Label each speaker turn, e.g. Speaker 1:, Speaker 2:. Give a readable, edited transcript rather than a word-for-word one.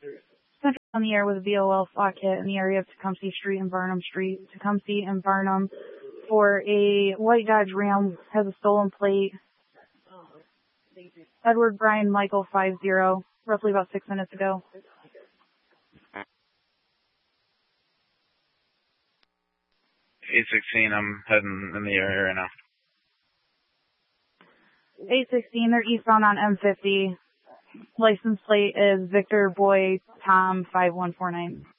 Speaker 1: Central on the air with a VOL flock hit in the area of Tecumseh Street and Varnum Street. Tecumseh and Varnum for a white Dodge Ram has a stolen plate. Edward Brian Michael 50, roughly about 6 minutes ago.
Speaker 2: 816, I'm heading in the area right now.
Speaker 1: 816, they're eastbound on M50. License plate is Victor Boy Tom 5149.